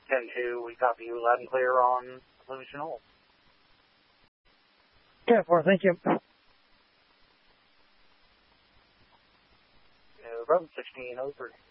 10-2, we copy you loud and clear on Blue Knoll. 10-4, thank you. No problem, 1603.